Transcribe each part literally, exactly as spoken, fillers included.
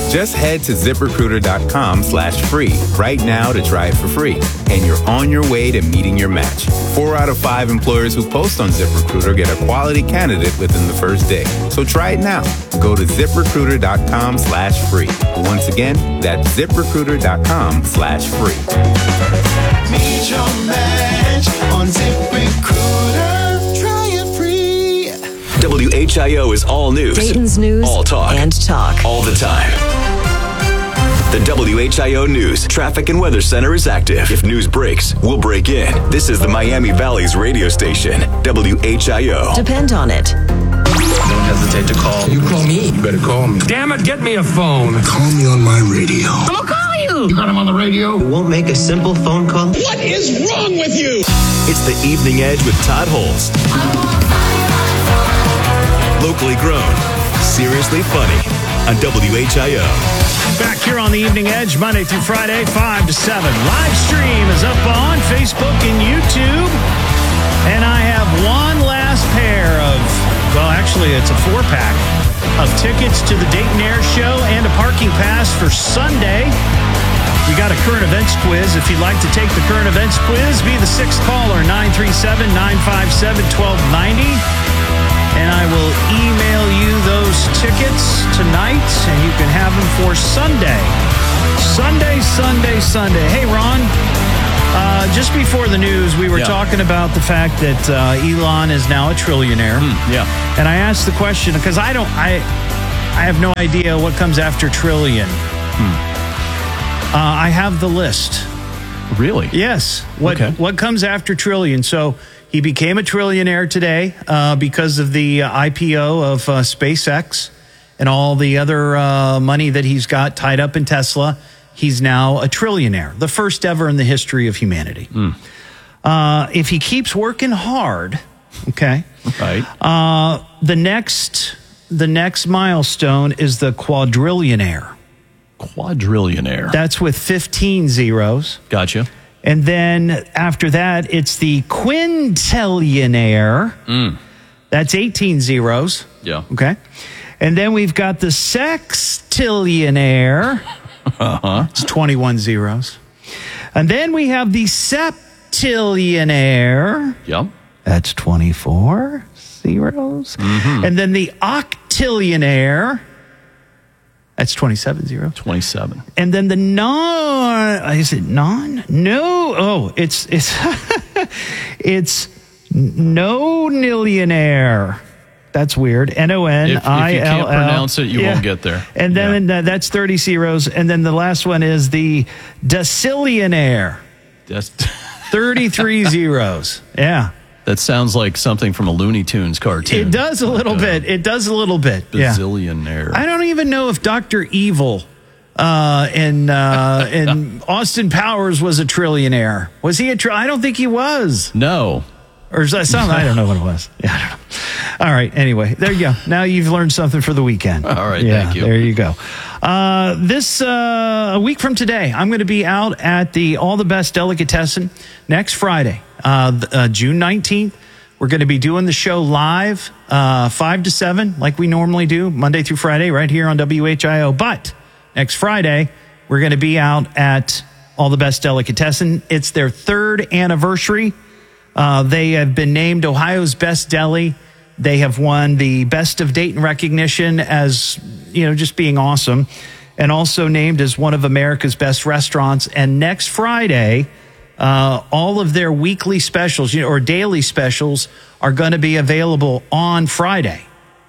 Just head to ZipRecruiter.com slash free right now to try it for free. And you're on your way to meeting your match. Four out of five employers who post on ZipRecruiter get a quality candidate within the first day. So try it now. Go to ZipRecruiter.com slash free. Once again, that's ZipRecruiter.com slash free. Meet your match on ZipRecruiter. Try it free. W H I O is all news. Dayton's news. All talk. And talk. All the time. The W H I O News Traffic and Weather Center is active. If news breaks, we'll break in. This is the Miami Valley's radio station, W H I O. Depend on it. Don't hesitate to call. You call me. You better call me. Damn it, get me a phone. Call me on my radio. I'm gonna call you. You got him on the radio? You won't make a simple phone call? What is wrong with you? It's the Evening Edge with Todd Holst. Locally grown, seriously funny on W H I O. Back here on the Evening Edge, Monday through Friday, five to seven. Live stream is up on Facebook and YouTube. And I have one last pair of, well, actually, it's a four-pack of tickets to the Dayton Air Show and a parking pass for Sunday. We got a current events quiz. If you'd like to take the current events quiz, be the sixth caller, nine three seven, nine five seven, one two nine zero. And I will email you those tickets tonight, and you can have them for Sunday. Sunday, Sunday, Sunday. Hey, Ron, uh, just before the news, we were yeah. talking about the fact that uh, Elon is now a trillionaire. Mm, yeah. And I asked the question, because I don't, I, I have no idea what comes after trillion. Hmm. Uh, I have the list. Really? Yes. What okay. What comes after trillion? So he became a trillionaire today uh, because of the uh, I P O of uh, SpaceX and all the other uh, money that he's got tied up in Tesla. He's now a trillionaire, the first ever in the history of humanity. Mm. Uh, if he keeps working hard, okay, right. Uh, the next the next milestone is the quadrillionaire. Quadrillionaire. That's with fifteen zeros. Gotcha. And then after that, it's the quintillionaire. Mm. That's eighteen zeros. Yeah. Okay. And then we've got the sextillionaire. Uh-huh. It's twenty-one zeros. And then we have the septillionaire. Yep. That's twenty-four zeros. Mm-hmm. And then the octillionaire. That's twenty-seven zeros. twenty-seven. And then the non, is it non? No. Oh, it's, it's, it's no nillionaire. That's weird. N O N I L L. If, if you can't pronounce it, you yeah. won't get there. And then yeah. uh, that's thirty zeros. And then the last one is the decillionaire. That's thirty-three zeros. Yeah. That sounds like something from a Looney Tunes cartoon. It does a little like, bit. It does a little bit. Bazillionaire. Yeah. I don't even know if Doctor Evil uh, in uh, in Austin Powers was a trillionaire. Was he a tri- I don't think he was. No. Or is that something? I don't know what it was. Yeah, I don't know. All right. Anyway, there you go. Now you've learned something for the weekend. All right. Yeah, thank you. There you go. Uh, this uh, a week from today, I'm going to be out at the All the Best Delicatessen next Friday, uh, uh, June nineteenth. We're going to be doing the show live, uh, five to seven, like we normally do, Monday through Friday, right here on W H I O. But next Friday, we're going to be out at All the Best Delicatessen. It's their third anniversary. Uh, they have been named Ohio's Best Deli. They have won the Best of Dayton recognition as, you know, just being awesome, and also named as one of America's best restaurants. And next Friday, uh, all of their weekly specials, you know, or daily specials are going to be available on Friday.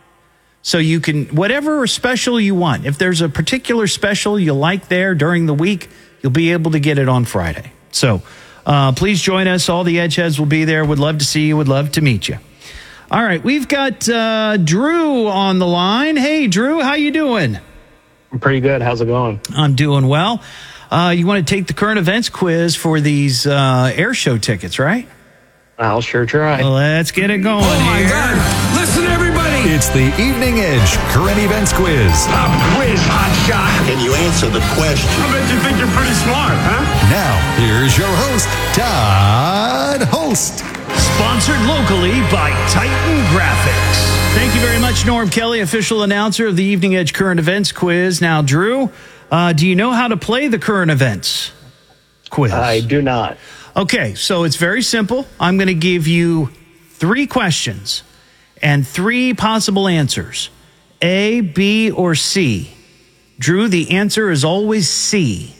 So you can, whatever special you want, if there's a particular special you like there during the week, you'll be able to get it on Friday. So uh, please join us. All the Edgeheads will be there. Would love to see you. Would love to meet you. All right, we've got uh, Drew on the line. Hey, Drew, how you doing? I'm pretty good. How's it going? I'm doing well. Uh, you want to take the current events quiz for these uh, air show tickets, right? I'll sure try. Well, let's get it going. Oh, my here. God. Listen, everybody. It's the Evening Edge Current Events Quiz. Pop quiz, hot shot. Can you answer the question? I bet you think you're pretty smart, huh? Now, here's your host, Todd Holst. Sponsored locally by Titan Graphics. Thank you very much, Norm Kelly, official announcer of the Evening Edge Current Events Quiz. Now, Drew, uh, do you know how to play the Current Events Quiz? I do not. Okay, so it's very simple. I'm going to give you three questions and three possible answers, A, B, or C. Drew, the answer is always C.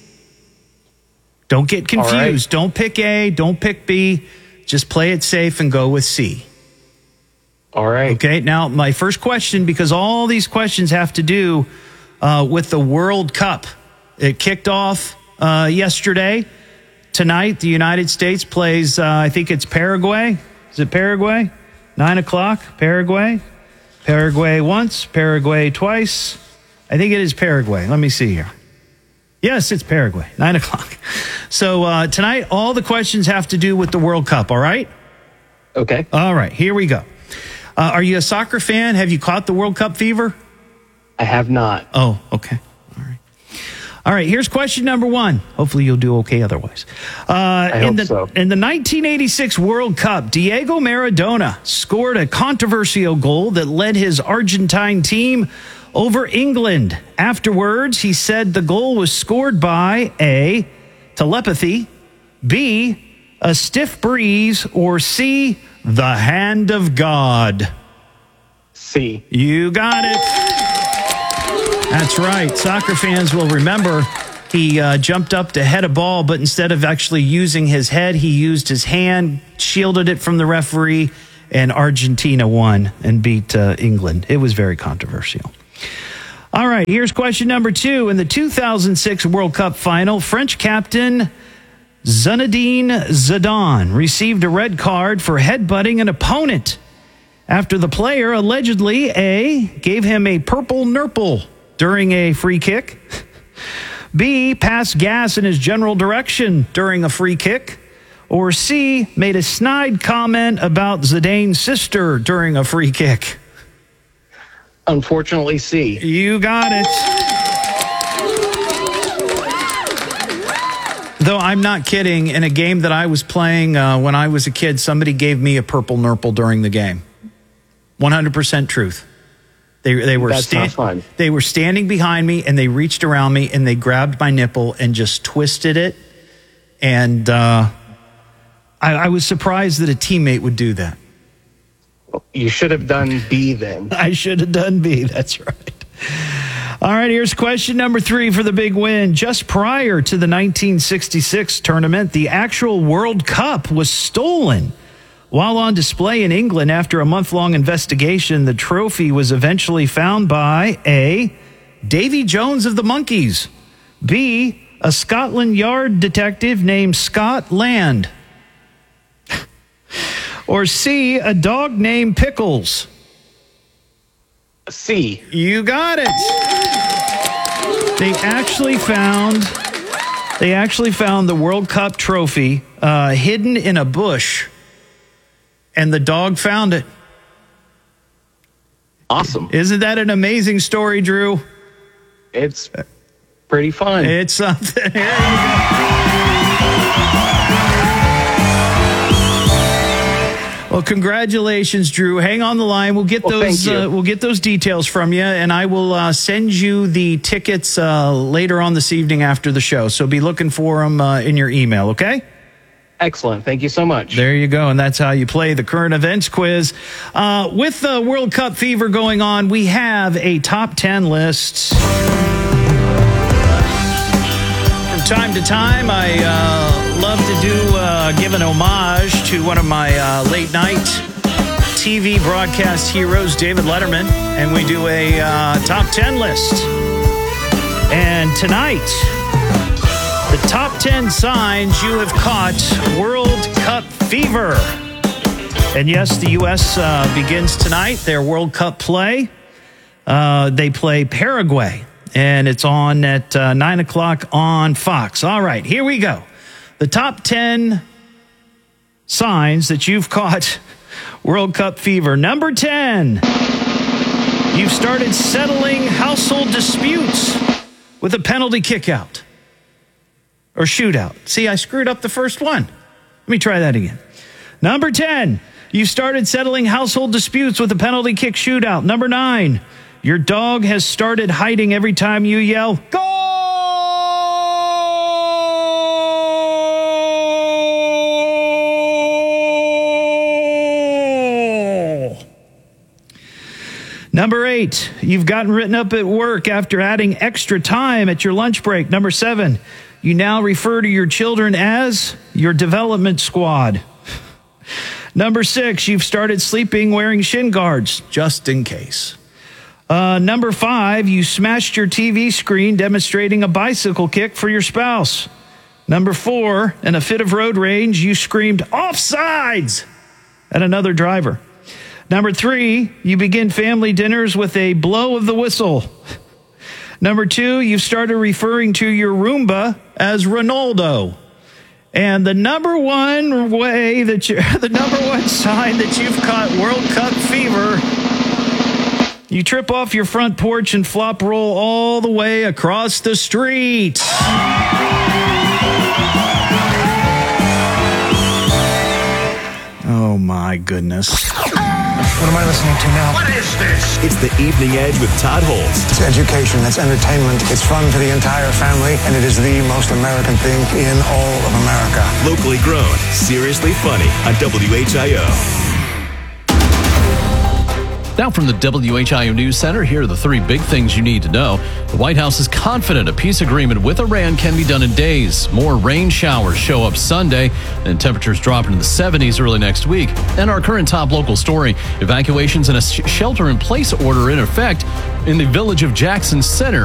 Don't get confused. Right. Don't pick A, don't pick B. Just play it safe and go with C. All right. Okay, now my first question, because all these questions have to do uh, with the World Cup. It kicked off uh, yesterday. Tonight, the United States plays, uh, I think it's Paraguay. Is it Paraguay? Nine o'clock, Paraguay. Paraguay once, Paraguay twice. I think it is Paraguay. Let me see here. Yes, it's Paraguay, nine o'clock. So uh, tonight, all the questions have to do with the World Cup, all right? Okay. All right, here we go. Uh, are you a soccer fan? Have you caught the World Cup fever? I have not. Oh, okay. All right. All right, here's question number one. Hopefully you'll do okay otherwise. Uh, I in hope the, so. In the nineteen eighty-six World Cup, Diego Maradona scored a controversial goal that led his Argentine team over England. Afterwards, he said the goal was scored by A, telepathy, B, a stiff breeze, or C, the hand of God. C. You got it. That's right. Soccer fans will remember he uh, jumped up to head a ball, but instead of actually using his head, he used his hand, shielded it from the referee, and Argentina won and beat uh, England. It was very controversial. All right, here's question number two. In the two thousand six World Cup final, French captain Zinedine Zidane received a red card for headbutting an opponent after the player allegedly, A, gave him a purple nurple during a free kick, B, passed gas in his general direction during a free kick, or C, made a snide comment about Zidane's sister during a free kick. Unfortunately, C. You got it. Though I'm not kidding, in a game that I was playing uh, when I was a kid, somebody gave me a purple nurple during the game. one hundred percent truth. They they were That's sta- not fun. They were standing behind me, and they reached around me, and they grabbed my nipple and just twisted it. And uh, I, I was surprised that a teammate would do that. You should have done B then. I should have done B. That's right. All right, here's question number three for the big win. Just prior to the nineteen sixty-six tournament, the actual World Cup was stolen. While on display in England after a month-long investigation, the trophy was eventually found by A, Davy Jones of the Monkees, B, a Scotland Yard detective named Scott Land, or C, a dog named Pickles. C. You got it. They actually found they actually found the World Cup trophy uh, hidden in a bush, and the dog found it. Awesome. Isn't that an amazing story, Drew? It's pretty fun. It's something. There you go. Well, congratulations, Drew. Hang on the line. We'll get well, those. Uh, we'll get those details from you, and I will uh, send you the tickets uh, later on this evening after the show. So be looking for them uh, in your email. Okay. Excellent. Thank you so much. There you go, and that's how you play the current events quiz. Uh, with the World Cup fever going on, we have a top ten list. From time to time, I uh, love to do uh, give an homage to one of my uh, late night T V broadcast heroes, David Letterman, and we do a uh, top ten list. And tonight, the top ten signs you have caught World Cup fever. And yes, the U S uh, begins tonight their World Cup play. Uh, they play Paraguay, and it's on at uh, nine o'clock on Fox. All right, here we go. The top ten signs that you've caught World Cup fever. Number ten, you've started settling household disputes with a penalty kickout. Or shootout. See, I screwed up the first one. Let me try that again. Number ten, you started settling household disputes with a penalty kick shootout. Number nine, your dog has started hiding every time you yell, "Goal!" Number eight, you've gotten written up at work after adding extra time at your lunch break. Number seven, you now refer to your children as your development squad. Number six, you've started sleeping wearing shin guards, just in case. Uh, number five, you smashed your T V screen demonstrating a bicycle kick for your spouse. Number four, in a fit of road rage, you screamed "offsides" at another driver. Number three, you begin family dinners with a blow of the whistle. Number two, you've started referring to your Roomba as Ronaldo. And the number one way that you, the number one sign that you've caught World Cup fever, you trip off your front porch and flop roll all the way across the street. Oh my goodness. What am I listening to now? What is this? It's the Evening Edge with Todd Holtz. It's education, it's entertainment, it's fun for the entire family, and it is the most American thing in all of America. Locally grown, seriously funny on W H I O. Now from the W H I O News Center, here are the three big things you need to know. The White House is confident a peace agreement with Iran can be done in days. More rain showers show up Sunday, and temperatures drop into the seventies early next week. And our current top local story, evacuations and a shelter-in-place order in effect in the village of Jackson Center